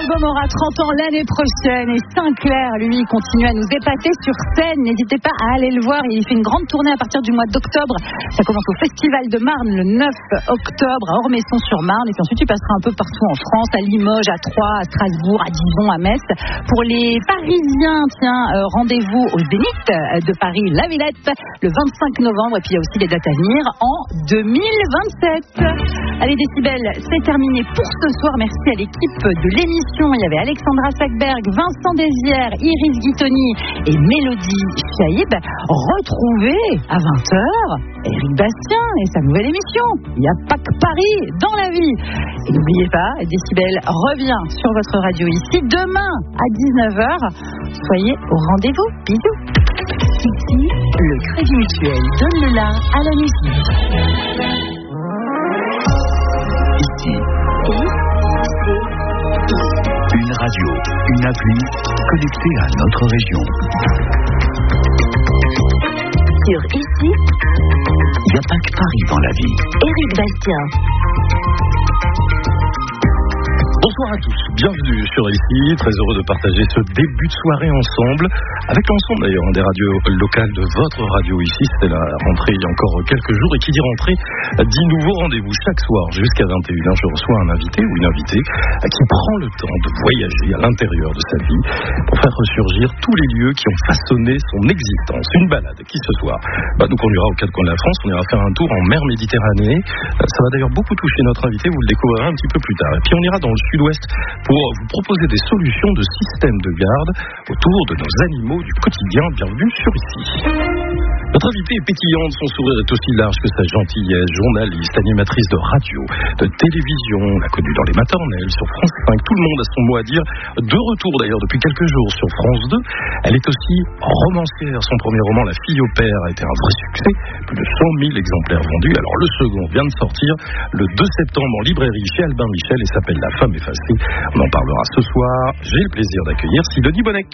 L'album aura 30 ans l'année prochaine et Sinclair, lui, continue à nous épater sur scène. N'hésitez pas à aller le voir. Il fait une grande tournée à partir du mois d'octobre. Ça commence au Festival de Marne le 9 octobre à Ormesson-sur-Marne. Et puis ensuite, tu passeras un peu partout en France, à Limoges, à Troyes, à Strasbourg, à Dijon, à Metz. Pour les Parisiens, rendez-vous au Zénith de Paris, La Villette, le 25 novembre. Et puis il y a aussi les dates à venir en 2027. Allez, Décibel, c'est terminé pour ce soir. Merci à l'équipe de l'émission. Il y avait Alexandra Sackberg, Vincent Désières, Iris Guitoni et Mélodie Chaïb. Retrouvez à 20h Éric Bastien et sa nouvelle émission. Il n'y a pas que Paris dans la vie. Et n'oubliez pas, Décibel revient sur votre radio ici demain à 19h. Soyez au rendez-vous. Bisous. Ici, le Crédit Mutuel donne le la à la musique. Ici, une radio, une appli connectée à notre région. Sur Ici, il n'y a pas que Paris dans la vie. Éric Bastien. Bonsoir à tous, bienvenue sur Ici, très heureux de partager ce début de soirée ensemble, avec l'ensemble d'ailleurs des radios locales de votre radio ici. C'était la rentrée il y a encore quelques jours, et qui dit rentrée dit nouveau rendez-vous. Chaque soir jusqu'à 21h, je reçois un invité ou une invitée qui prend le temps de voyager à l'intérieur de sa vie pour faire ressurgir tous les lieux qui ont façonné son existence. Une balade qui ce soir nous conduira aux quatre coins de la France. On ira faire un tour en mer Méditerranée. Ça va d'ailleurs beaucoup toucher notre invité, vous le découvrirez un petit peu plus tard. Et puis on ira dans le sud-ouest pour vous proposer des solutions de système de garde autour de nos animaux du quotidien. Bienvenue sur Ici. Notre invitée est pétillante, son sourire est aussi large que sa gentillesse. Journaliste, animatrice de radio, de télévision, on l'a connue dans les maternelles, sur France 5. Tout le monde a son mot à dire. De retour d'ailleurs depuis quelques jours sur France 2. Elle est aussi romancière. Son premier roman, La fille au père, a été un vrai succès. Plus de 100 000 exemplaires vendus. Alors le second vient de sortir le 2 septembre en librairie chez Albin Michel et s'appelle La femme effacée. On en parlera ce soir. J'ai le plaisir d'accueillir Sidonie Bonnec.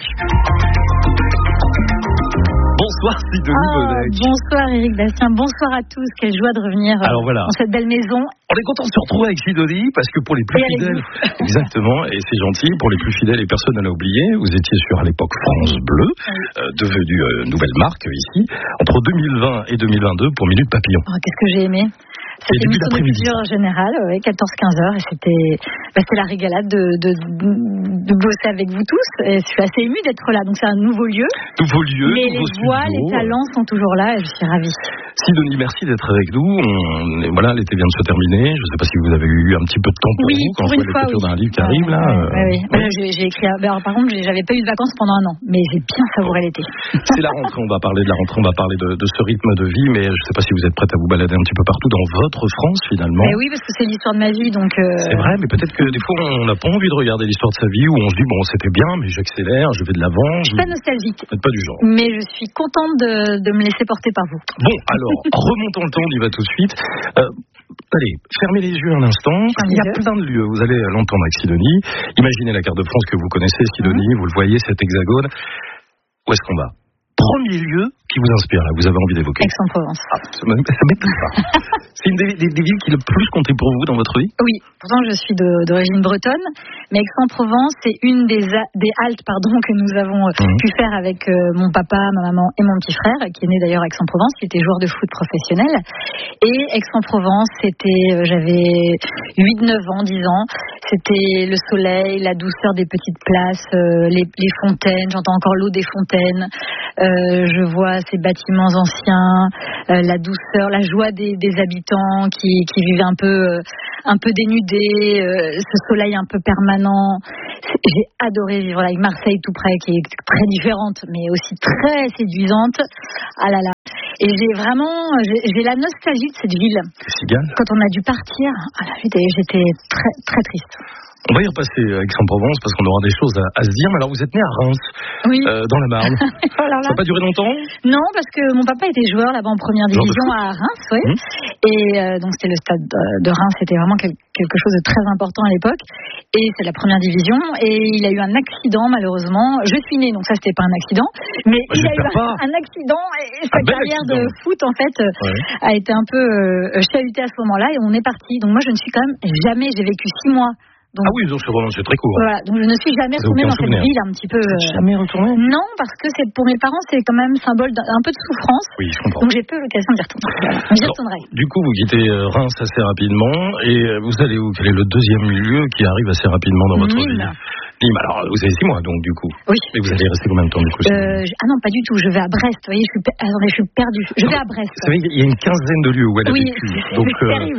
Bonsoir Sidonie Bonnec. Bonsoir Éric Bastien, bonsoir à tous. Quelle joie de revenir dans cette belle maison. On est content de se retrouver avec Sidonie parce que pour les plus fidèles, exactement, et c'est gentil, pour les plus fidèles et personne ne l'a oublié, vous étiez sur à l'époque France Bleu, devenue nouvelle marque ici, entre 2020 et 2022 pour Minute Papillon. Oh, qu'est-ce que j'ai aimé. C'était une culture générale, 14-15 heures, et c'était la régalade de bosser avec vous tous. Et je suis assez émue d'être là, donc c'est un nouveau lieu. Mais les voix, les talents sont toujours là, et je suis ravie. Sidonie, merci d'être avec nous. Voilà, l'été vient de se terminer. Je ne sais pas si vous avez eu un petit peu de temps pour vous quand je vois l'écriture d'un livre qui arrive là. Oui. J'ai écrit. Alors, par contre, j'avais pas eu de vacances pendant un an, mais j'ai bien savouré l'été. C'est la rentrée. On va parler de la rentrée. On va parler de ce rythme de vie, mais je ne sais pas si vous êtes prête à vous balader un petit peu partout dans votre France finalement. Mais oui, parce que c'est l'histoire de ma vie, donc. C'est vrai, mais peut-être que des fois on n'a pas envie de regarder l'histoire de sa vie, où on se dit bon c'était bien, mais j'accélère, je vais de l'avant. Je suis pas nostalgique. Vous n'êtes pas du genre. Mais je suis contente de me laisser porter par vous. Bon, alors remontons le temps, on y va tout de suite. Allez, fermez les yeux un instant. Il y a plein de lieux, vous allez l'entendre avec Sidonie. Imaginez la carte de France que vous connaissez, Sidonie, vous le voyez, cet hexagone. Où est-ce qu'on va? Premier lieu qui vous inspire, là, vous avez envie d'évoquer? Aix-en-Provence. Ça m'étonne pas. C'est une des villes qui le plus compté pour vous dans votre vie? Oui, pourtant je suis d'origine bretonne, mais Aix-en-Provence, c'est une des haltes que nous avons pu faire avec mon papa, ma maman et mon petit frère, qui est né d'ailleurs à Aix-en-Provence, qui était joueur de foot professionnel. Et Aix-en-Provence, j'avais 8, 9 ans, 10 ans, c'était le soleil, la douceur des petites places, les fontaines, j'entends encore l'eau des fontaines. Je vois ces bâtiments anciens, la douceur, la joie des habitants qui vivent un peu dénudés, ce soleil un peu permanent. J'ai adoré vivre là, avec Marseille tout près, qui est très différente, mais aussi très séduisante. Ah là là. Et j'ai la nostalgie de cette ville. Quand on a dû partir, j'étais très, très triste. On va y repasser à Aix-en-Provence parce qu'on aura des choses à se dire. Mais alors, vous êtes né à Reims, dans la Marne. Ça n'a pas duré longtemps? Non, parce que mon papa était joueur là-bas en première division à Reims, Et donc, c'était le stade de Reims, c'était vraiment quelque chose de très important à l'époque. Et c'est la première division. Et il a eu un accident, malheureusement. Je suis née, donc ça, c'était pas un accident. Mais il a eu un accident et sa carrière de foot, en fait, a été un peu chahutée à ce moment-là. Et on est parti. Donc, moi, je ne suis quand même jamais, j'ai vécu 6 mois Donc, ah oui, donc c'est très court. Voilà, donc je ne suis jamais retournée dans cette ville un petit peu. Jamais retournée? Non, parce que c'est pour mes parents, c'est quand même symbole d'un peu de souffrance. Oui, je comprends. Donc j'ai peu l'occasion d'y retourner. Voilà. J'y retournerai. Du coup, vous quittez Reims assez rapidement et vous allez où? Quel est le deuxième lieu qui arrive assez rapidement dans votre vie? Nîmes. Alors, vous avez 6 mois donc du coup. Oui. Et vous allez rester combien de temps du coup? Ah non, pas du tout. Je vais à Brest. Vous voyez, je suis perdue. Je vais à Brest. Vous savez, il y a une quinzaine de lieux où elle a vécu. Donc, c'est terrible.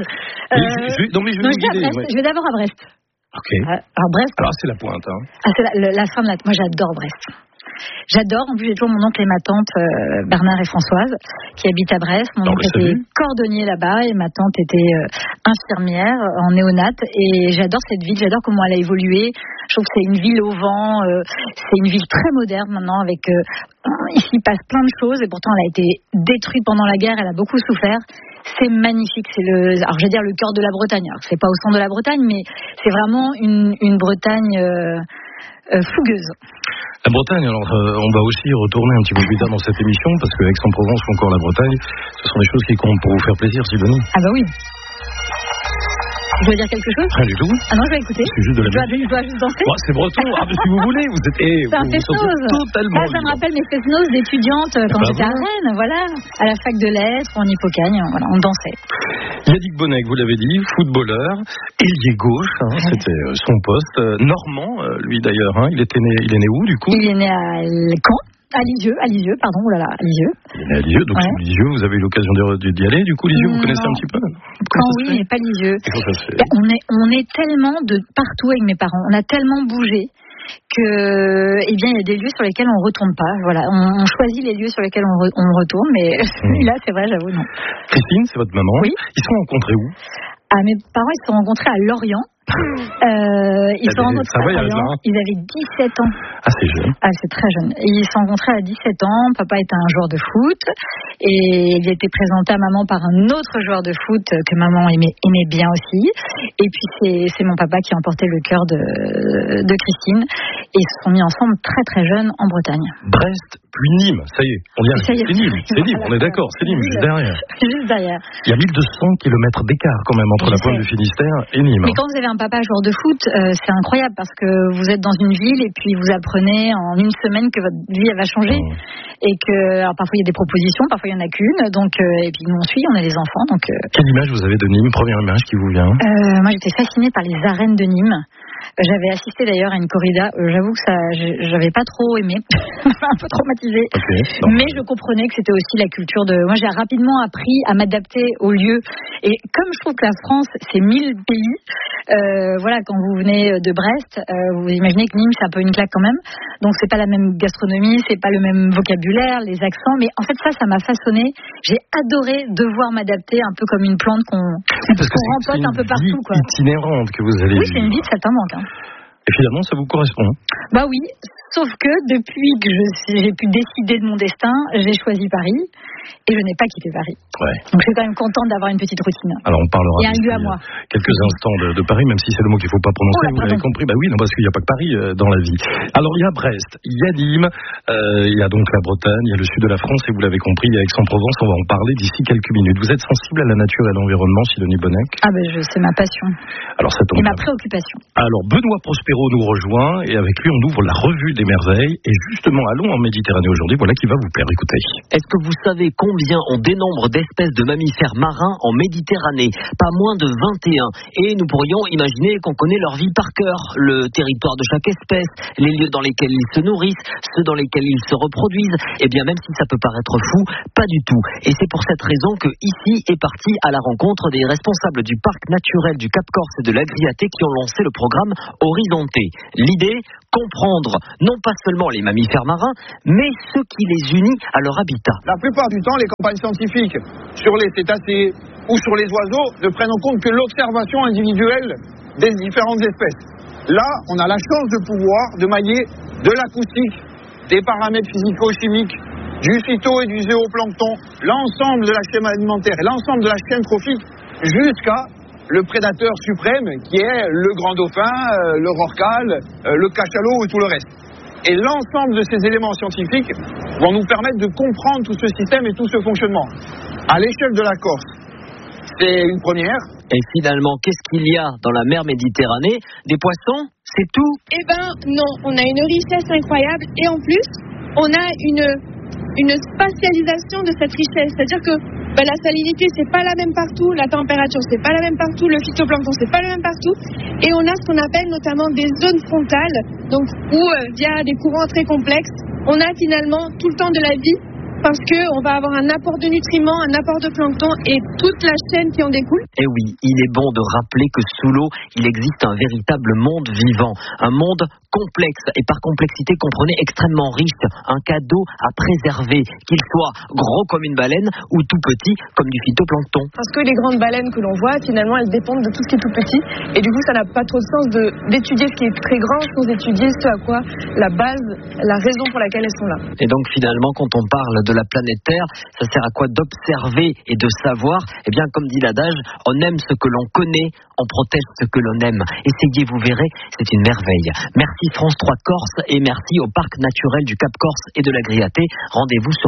Je vais d'abord à Brest. Ok. Alors Brest. Alors c'est la pointe. Hein. Ah, c'est la fin de la. Moi, j'adore Brest. J'adore, en plus j'ai toujours mon oncle et ma tante Bernard et Françoise qui habitent à Brest. Mon oncle était cordonnier là-bas et ma tante était infirmière en néonate et j'adore cette ville, j'adore comment elle a évolué. Je trouve que c'est une ville au vent, c'est une ville très moderne maintenant avec ici il passe plein de choses et pourtant elle a été détruite pendant la guerre, elle a beaucoup souffert. C'est magnifique, alors je vais dire le cœur de la Bretagne. Alors c'est pas au centre de la Bretagne mais c'est vraiment une Bretagne fougueuse. La Bretagne, alors on va aussi retourner un petit peu plus tard dans cette émission parce que Aix-en-Provence ou encore la Bretagne, ce sont des choses qui comptent pour vous faire plaisir, Sidonie. Ah bah oui. Je dois dire quelque chose? Rien du tout. Ah non, je vais écouter. C'est juste de la musique. Je dois juste danser. Oh, c'est breton. Ah, mais si vous voulez, vous êtes totalement. Ça me rappelle mes fest-noz d'étudiantes quand j'étais à Rennes, voilà, à la fac de lettres, en Hippocagne, voilà, on dansait. Yannick Bonnec, vous l'avez dit, footballeur, ailier gauche, hein, c'était son poste. Normand, lui d'ailleurs, hein, il est né où du coup? Il est né à Caen. À Lisieux, pardon, oh là là, à Lisieux. Il est né à Lisieux, donc ouais. Lisieux, vous avez eu l'occasion d'y aller, du coup, Lisieux, vous connaissez un petit peu? Oui, mais pas Lisieux. On est tellement de partout avec mes parents, on a tellement bougé que, eh bien, il y a des lieux sur lesquels on retourne pas, voilà, on choisit les lieux sur lesquels on retourne, mais celui-là, c'est vrai, j'avoue, non. Christine, c'est votre maman? Oui. Ils se sont rencontrés où? Mes parents, ils se sont rencontrés à Lorient. Ils se sont rencontrés à Lorient. Ils avaient 17 ans. Ah, c'est jeune. Ah, c'est très jeune. Ils se sont rencontrés à 17 ans. Papa était un joueur de foot. Et il était présenté à maman par un autre joueur de foot que maman aimait bien aussi. Et puis, c'est mon papa qui a emporté le cœur de Christine. Et ils se sont mis ensemble très, très jeunes en Bretagne. Brest, puis Nîmes. Ça y est, on y arrive. C'est Nîmes. C'est Nîmes, on est d'accord. C'est Nîmes, juste derrière. Juste derrière. Il y a 1200 kilomètres d'écart quand même entre la pointe du Finistère et Nîmes. Mais quand vous avez un papa joueur de foot, c'est incroyable parce que vous êtes dans une ville et puis vous apprenez en une semaine que votre vie elle va changer et que alors parfois il y a des propositions, parfois il y en a qu'une, donc et puis nous on suit, on est les enfants, donc. Quelle image vous avez de Nîmes? Première image qui vous vient? Moi j'étais fascinée par les arènes de Nîmes. J'avais assisté d'ailleurs à une corrida. J'avoue que ça, j'avais pas trop aimé, un peu traumatisée. Okay, mais je comprenais que c'était aussi la culture de. Moi, j'ai rapidement appris à m'adapter au lieu. Et comme je trouve que la France, c'est 1000 pays. Voilà, quand vous venez de Brest, vous imaginez que Nîmes, c'est un peu une claque quand même. Donc, c'est pas la même gastronomie, c'est pas le même vocabulaire, les accents. Mais en fait, ça m'a façonné. J'ai adoré devoir m'adapter un peu comme une plante qu'on rempote un peu partout, quoi. Itinérante que vous allez. Oui, c'est une vie de certains manques. Et finalement, ça vous correspond? Bah oui, sauf que depuis que j'ai pu décider de mon destin, j'ai choisi Paris et je n'ai pas quitté Paris. Ouais. Donc je suis quand même contente d'avoir une petite routine. Alors on parlera il y a un lieu à moi. Quelques instants de Paris, même si c'est le mot qu'il ne faut pas prononcer, vous l'avez compris. Bah oui, non, parce qu'il n'y a pas que Paris dans la vie. Alors il y a Brest, il y a Nîmes, il y a donc la Bretagne, il y a le sud de la France et vous l'avez compris, il y a Aix-en-Provence. On va en parler d'ici quelques minutes. Vous êtes sensible à la nature et à l'environnement, Sidonie Bonnec? Ah ben c'est ma passion. Alors ça tombe. Et ma préoccupation. Alors Benoît Prospero nous rejoint et avec lui on ouvre la revue des merveilles et justement allons en Méditerranée aujourd'hui. Voilà qui va vous plaire. Écoutez. Est-ce que vous savez combien on dénombre d'espèces de mammifères marins en Méditerranée? Pas moins de 21. Et nous pourrions imaginer qu'on connaît leur vie par cœur, le territoire de chaque espèce, les lieux dans lesquels ils se nourrissent, ceux dans lesquels ils se reproduisent. Eh bien, même si ça peut paraître fou, pas du tout. Et c'est pour cette raison que ici est parti à la rencontre des responsables du parc naturel du Cap Corse et de l'Agriaté qui ont lancé le programme Horizonté. L'idée, comprendre non pas seulement les mammifères marins, mais ce qui les unit à leur habitat. La plupart du temps, les campagnes scientifiques sur les cétacés ou sur les oiseaux ne prennent en compte que l'observation individuelle des différentes espèces. Là, on a la chance de pouvoir mailler de l'acoustique, des paramètres physico-chimiques, du phyto et du zooplancton, l'ensemble de la chaîne alimentaire et l'ensemble de la chaîne trophique, jusqu'à le prédateur suprême qui est le grand dauphin, le rorqual, le cachalot et tout le reste. Et l'ensemble de ces éléments scientifiques vont nous permettre de comprendre tout ce système et tout ce fonctionnement. À l'échelle de la Corse, C'est une première. Et finalement, qu'est-ce qu'il y a dans la mer Méditerranée? Des poissons? C'est tout? Eh ben non, on a une richesse incroyable et en plus, on a une spatialisation de cette richesse. C'est-à-dire que la salinité, c'est pas la même partout, la température, c'est pas la même partout, le phytoplancton, c'est pas le même partout. Et on a ce qu'on appelle notamment des zones frontales, donc où, via des courants très complexes, on a finalement tout le temps de la vie, parce qu'on va avoir un apport de nutriments, un apport de plancton et toute la chaîne qui en découle. Et oui, il est bon de rappeler que sous l'eau, il existe un véritable monde vivant, un monde complexe, et par complexité, comprenez, extrêmement riche, un cadeau à préserver, qu'il soit gros comme une baleine ou tout petit comme du phytoplancton. Parce que les grandes baleines que l'on voit, finalement, elles dépendent de tout ce qui est tout petit, et du coup, ça n'a pas trop de sens d'étudier ce qui est très grand sans étudier ce à quoi la base, la raison pour laquelle elles sont là. Et donc finalement, quand on parle de la planète Terre, ça sert à quoi? D'observer et de savoir. Eh bien, comme dit l'adage, on aime ce que l'on connaît, on protège ce que l'on aime. Essayez, vous verrez, c'est une merveille. Merci France 3 Corse et merci au Parc naturel du Cap Corse et de l'Agriaté. Rendez-vous sur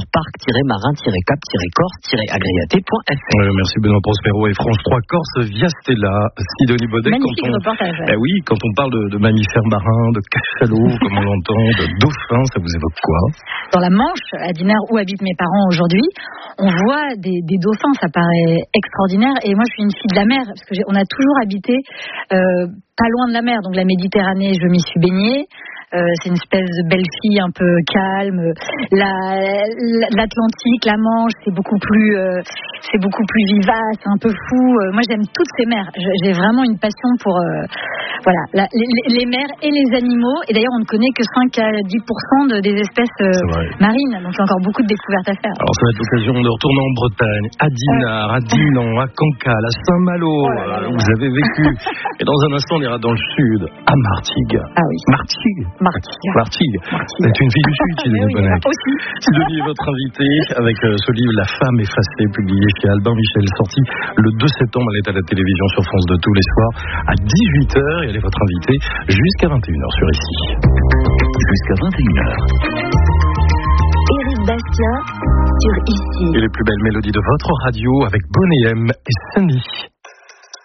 parc-marin-cap-corse-agriaté.fr. Merci Benoît Prospero et France 3 Corse via Stella. Sidonie Baudet. Magnifique reportage. Oui, quand on parle de mammifères marins, de cachalots, comme on l'entend, de dauphins, ça vous évoque quoi? Dans la Manche, à Dinard, où habitent mes parents aujourd'hui, on voit des dauphins, ça paraît extraordinaire. Et moi, je suis une fille de la mer, parce qu'on a toujours habité pas loin de la mer. Donc la Méditerranée, je m'y suis baignée. C'est une espèce de belle fille un peu calme. L'Atlantique, la Manche, c'est beaucoup plus vivace, un peu fou. Moi, j'aime toutes ces mers. J'ai vraiment une passion pour les mers et les animaux. Et d'ailleurs, on ne connaît que 5 à 10% des espèces marines. Donc, il y a encore beaucoup de découvertes à faire. Alors, ça va être l'occasion de retourner en Bretagne, à Dinard, à Dinan, à Cancale, à Saint-Malo. Vous avez vécu. Et dans un instant, on ira dans le sud, à Martigues. Ah oui. Martigues. C'est une fille du sud, Sidonie Baudet. Sidonie est votre invitée avec ce livre La femme effacée, publié chez Albin Michel, sorti le 2 septembre. Elle est à la télévision sur France 2 tous les soirs à 18h et elle est votre invitée jusqu'à 21h sur ici. Jusqu'à 21h. Éric Bastien sur ici. Et les plus belles mélodies de votre radio avec Bonnet M et Sunny.